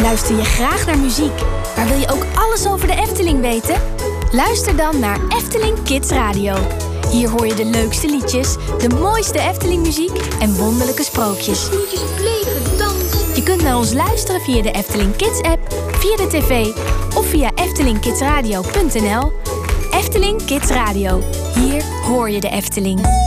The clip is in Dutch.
Luister je graag naar muziek, maar wil je ook alles over de Efteling weten? Luister dan naar Efteling Kids Radio. Hier hoor je de leukste liedjes, de mooiste Efteling-muziek en wonderlijke sprookjes. Je kunt naar ons luisteren via de Efteling Kids-app, via de tv of via eftelingkidsradio.nl. Efteling Kids Radio. Hier hoor je de Efteling.